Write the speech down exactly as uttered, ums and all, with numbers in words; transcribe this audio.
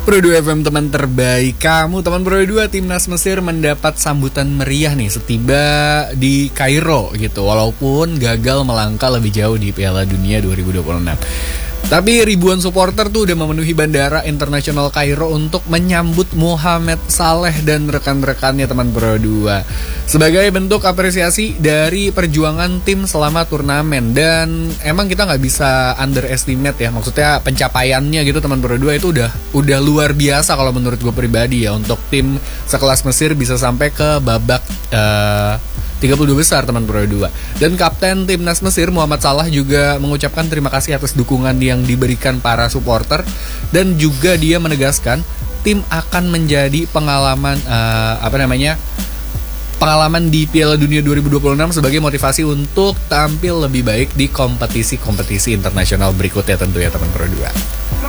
Pro dua F M, teman terbaik kamu. Teman Pro dua, timnas Mesir mendapat sambutan meriah nih setiba di Kairo gitu, walaupun gagal melangkah lebih jauh di Piala Dunia dua ribu dua puluh enam. Tapi ribuan supporter tuh udah memenuhi bandara internasional Kairo untuk menyambut Mohamed Saleh dan rekan-rekannya, teman Pro dua, sebagai bentuk apresiasi dari perjuangan tim selama turnamen. Dan emang kita nggak bisa underestimate ya, maksudnya pencapaiannya gitu, teman Pro dua, itu udah udah luar biasa kalau menurut gue pribadi ya, untuk tim sekelas Mesir bisa sampai ke babak uh, tiga puluh dua besar, teman Pro dua. Dan kapten timnas Mesir Mohamed Salah juga mengucapkan terima kasih atas dukungan yang diberikan para supporter, dan juga dia menegaskan tim akan menjadi pengalaman uh, apa namanya pengalaman di Piala Dunia dua ribu dua puluh enam sebagai motivasi untuk tampil lebih baik di kompetisi-kompetisi internasional berikutnya tentu ya, teman Pro dua.